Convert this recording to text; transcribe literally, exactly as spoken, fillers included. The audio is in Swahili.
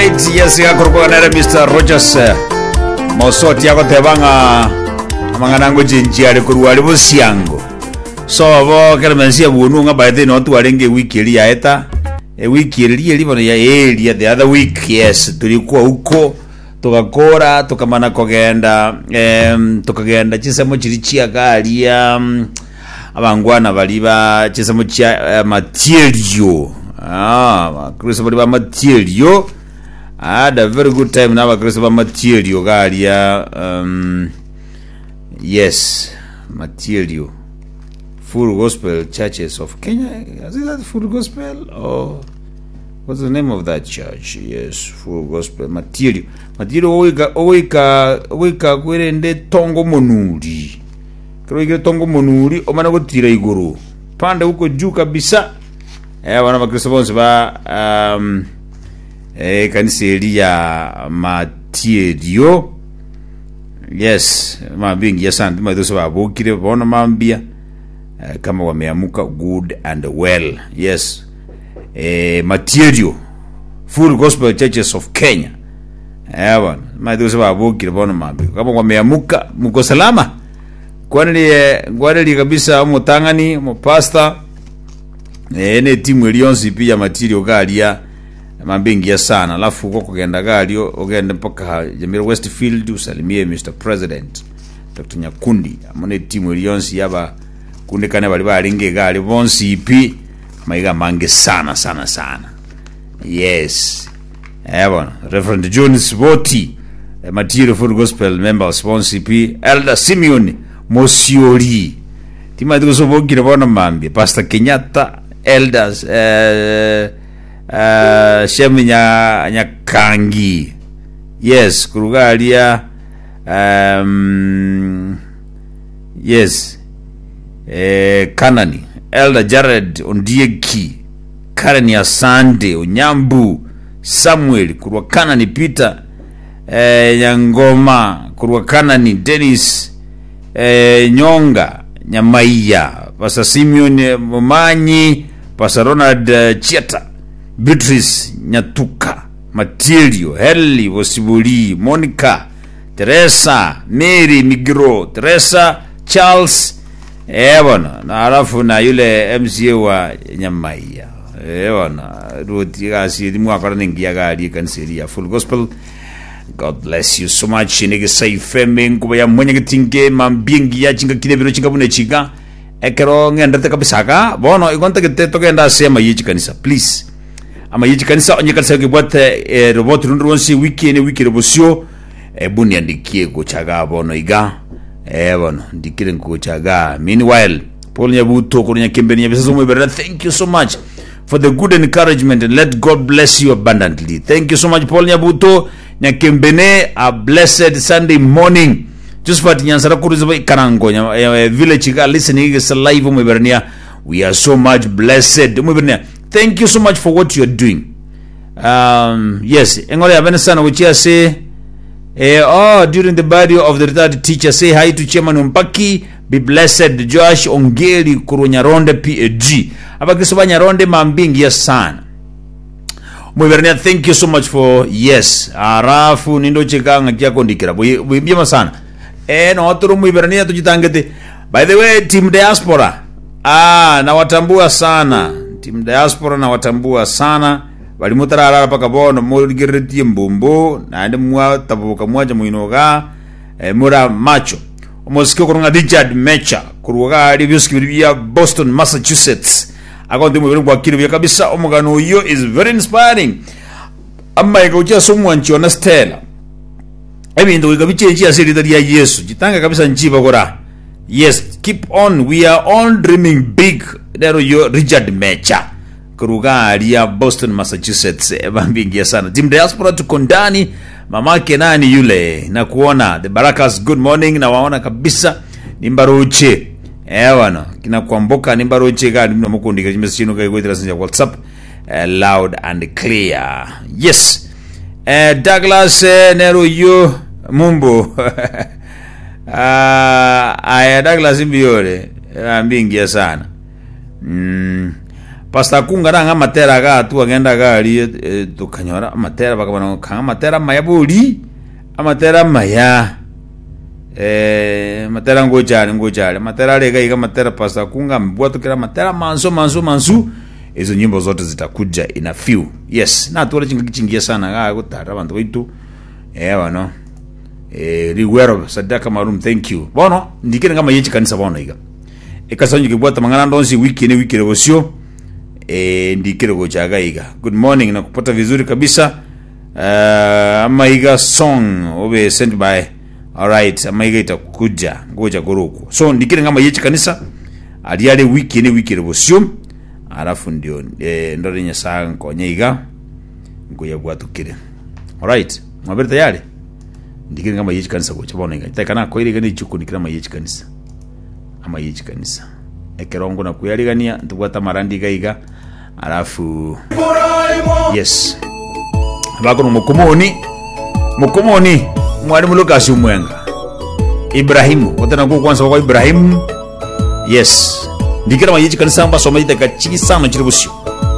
right, yes, ya kurukwana Mister Rogers. Mosoti yako tebanga amanganango jinji ali kuruwali busiango. So bo kermensia bunu nga by the not warenge wiki ili yaeta. E wiki ili ili bana ya eli the other week, yes, tulikuwa huko tukakora tukamana kogenda em tukagenda chisemo chirichia galia abangwana baliba chisemo cha uh, material. Ah, Kristo baliba material. I had a very good time now. Kristo material galia um yes, material. Full Gospel Churches of Kenya. Is it that Full Gospel or what's the name of that church? Yes, Full Gospel Material. Material oika oika oika kwirende tongo monuri. Kwirende tongo monuri omana gutira iguru. Panda huko juu kabisa. Eh wana bakristo bonse ba um eh kanisa ya Material. Yes, mabingi ya santi madoso ba bokire bona mambia. Uh, kama wameamuka good and well. Yes, eh Material Full Gospel Churches of Kenya. Eh bwana madusa babuki bono mambi kama wameamuka mko salama. Kwani ngwali kabisa mutangani mu pastor eh ne timu ilionsi pia Material galia mambingi ya sana. Alafu uko kugenda galio ogenda mpaka Jamiro Westfield usalimie Mister President Doctor Nyakundi amone timu ilionsi yaba kunde kana bali balinge gali bonsi pi maiga mange sana sana sana. Yes, eh bwana Reverend John Swoti, Material Full Gospel member bonsi pi Elder Simeon Mosiori tima duso bogire bona mambi Pastor Kenyatta elders eh eh Sheminya Nyakangi. Yes, kurugalia um yes eh Kanani Elder Jared Ondieki, Karen ya Sande Onyambu Samuel kurwa Kanani Peter eh Nyangoma kurwa Kanani Dennis eh Nyonga Nyamaiya Pastor Simeon Momanyi Pastor Ronald uh, Chieta Beatrice Nyatuka Material Heli Wosibuli Monica Teresa Mary Migro Teresa Charles. Eh bwana na alafu na yule M C A wa Nyamaiya. Eh bwana ruti gasi mwakora ningia gali kanseria Full Gospel. God bless you so much. Nige safe mengu ya mwenye gitinge mambingi ya chinga kine biro chinga bune chiga ekero ngenda te kabisa ka bono igonta kete to genda sema yichi kanisa please ama yichi kanisa onye kanisa kibwate eh, robot runronsi wiki ni wiki robosio e buni andikie ko chaga bono iga. Eh bwana ndikire nkuchaga. Meanwhile Paul Nyabuto kunya kembeni yabisazo mwebera. Thank you so much for the good encouragement and let God bless you abundantly. Thank you so much Paul Nyabuto nyakembene. A blessed Sunday morning. Just for nyansara kuruzo ikarango nya village ga listening is live mweberania. We are so much blessed mweberania. Thank you so much for what you are doing. Um yes engole abene sana which say Eh, oh, during the burial of the retired teacher, say hi to Chairman Umpaki. Be blessed Josh Ongeli Kurunyaronde P A G. Abakristo Nyaronde mambingi ya sana. Mweberania, thank you so much for yes. Arafu nindo chekanga kia kondikira. Bwibiyama sana. Eh, na waturu mweberania tujitangete. By the way, team diaspora. Ah, na watambua sana. Team diaspora na watambua sana. Bali mutarara paka bono murigiriti mbumbo na ande mwa tabuka mwaja muinoga e, mura macho omosikio kurunga Richard Mecha kuruga ali byoski bya Boston Massachusetts akonde mu biro kwa kiri kabisa. Omugano yo is very inspiring. Amma ego cha someone chiona Stella ebintu bigabicenji asiri ya Yesu jitanga kabisa nchiba gora. Yes, keep on, we are on dreaming big. Dero yo Richard Mecha kurugali ya Boston Massachusetts bambingia sana. Team diaspora tukondani mamake nani yule na kuona the Barakas. Good morning na waona kabisa nimbaruche eh wana kina kuamboka nimbaruche gani mna mukundika chimesino kai kwetera sinja WhatsApp uh, loud and clear. Yes, uh, Douglas uh, Nero yo mumbo ah uh, aya Douglas mbiore bambingia sana. Mm. Pastor kunga nanga matera ga tu agenda gali e, tukanyora matera bakabana kanga matera mayabuli amatera maya eh matera ngojale ngojale matera lega iga matera Pastor kunga mbwato kila matera manso manso manso hizo nyimbo zote zitakuja in a few. Yes, na tuwala chinga kichingia sana ga kutara bantu wetu eh bano eh Riwero Sadaka Marum, thank you bono ndikire ngama yechi kanisa bono iga ekasonje kibwata mangana ndonzi wiki ni wiki revosio eh ndikire gochaga iga. Good morning na kupata vizuri kabisa. Uh, ama iga song obe sent by alright ama iga itakuja ngoja goroku so ndikire ngama yechi kanisa aliale wiki ni wiki revosio alafu ndio eh ndo nya sang konye iga ngoya gwatukire. Alright mwabere tayari ndikire ngama yechi kanisa gocha bona iga itakana ko ire gani chuku ndikira mayechi kanisa ama yechi kanisa ekerongo na kuyaligania ntubwata marandi gaiga alafu yes bako mukomoni mukomoni mwalimu Lucas Umwenga Ibrahimu watana ko kwanza kwa Ibrahimu yes ndikira mayechi kanisa mba soma itaka chiki sana chiribusyo